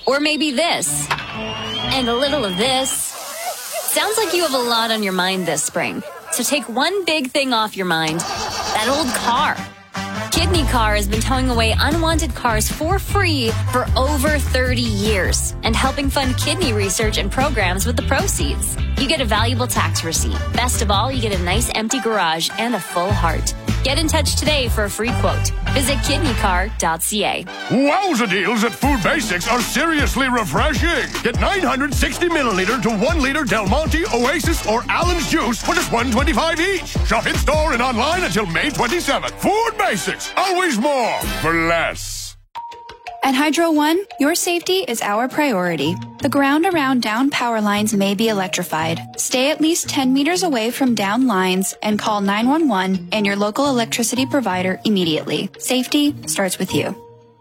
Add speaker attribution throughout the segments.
Speaker 1: Or maybe this. And a little of this. Sounds like you have a lot on your mind this spring. So take one big thing off your mind. That old car. Kidney Car has been towing away unwanted cars for free for over 30 years and helping fund kidney research and programs with the proceeds. You get a valuable tax receipt. Best of all, you get a nice empty garage and a full heart. Get in touch today for a free quote. Visit kidneycar.ca.
Speaker 2: Wowza deals at Food Basics are seriously refreshing. Get 960 milliliter to 1 liter Del Monte, Oasis, or Allen's juice for just $1.25 each. Shop in store and online until May 27th. Food Basics, always more for less.
Speaker 3: At Hydro One, your safety is our priority. The ground around down power lines may be electrified. Stay at least 10 meters away from down lines and call 911 and your local electricity provider immediately. Safety starts with you.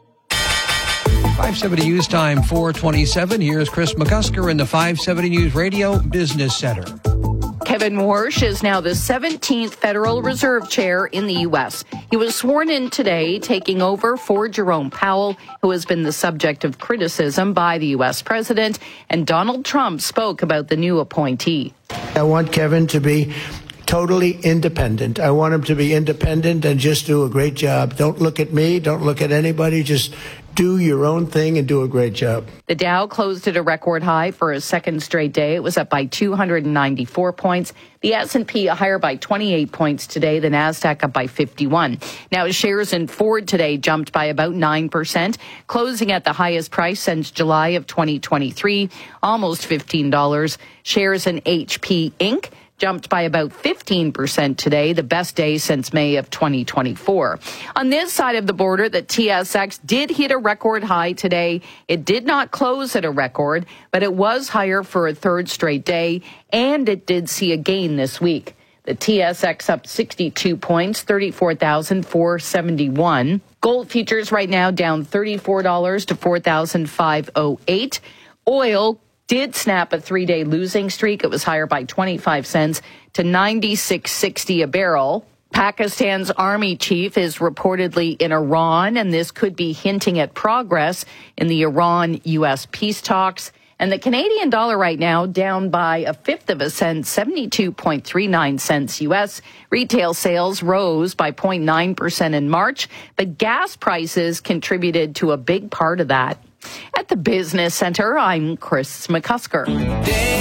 Speaker 4: 570 News Time, 4:27. Here's Chris McCusker in the 570 News Radio Business Center.
Speaker 5: Kevin Warsh is now the 17th Federal Reserve Chair in the U.S. He was sworn in today, taking over for Jerome Powell, who has been the subject of criticism by the U.S. President, and Donald Trump spoke about the new appointee.
Speaker 6: I want Kevin to be totally independent. I want him to be independent and just do a great job. Don't look at me. Don't look at anybody. Just do your own thing and do a great job.
Speaker 5: The Dow closed at a record high for a second straight day. It was up by 294 points. The S&P higher by 28 points today. The Nasdaq up by 51. Now, shares in Ford today jumped by about 9%, closing at the highest price since July of 2023, almost $15. Shares in HP Inc. jumped by about 15% today, the best day since May of 2024. On this side of the border, the TSX did hit a record high today. It did not close at a record, but it was higher for a third straight day, and it did see a gain this week. The TSX up 62 points, 34,471. Gold futures right now down $34 to $4,508. Oil did snap a 3-day losing streak. It was higher by 25 cents to 96.60 a barrel. Pakistan's army chief is reportedly in Iran, and this could be hinting at progress in the Iran-U.S. peace talks. And the Canadian dollar right now down by a fifth of a cent, 72.39 cents U.S. Retail sales rose by 0.9% in March, but gas prices contributed to a big part of that. At the Business Center, I'm Chris McCusker.